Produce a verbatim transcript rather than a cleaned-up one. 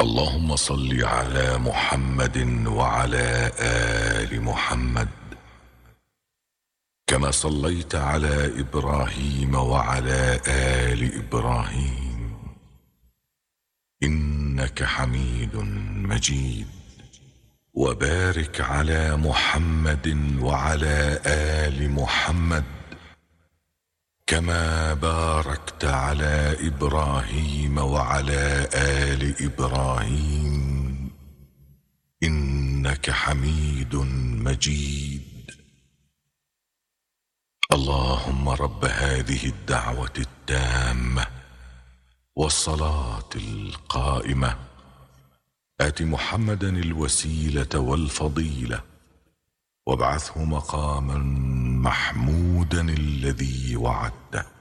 اللهم صل على محمد وعلى آل محمد كما صليت على إبراهيم وعلى آل إبراهيم إنك حميد مجيد. وبارك على محمد وعلى آل محمد كما باركت على إبراهيم وعلى آل إبراهيم إنك حميد مجيد. اللهم رب هذه الدعوة التامة والصلاة القائمة آت محمدا الوسيلة والفضيلة وابعثه مقاما محمودا الذي وعدته.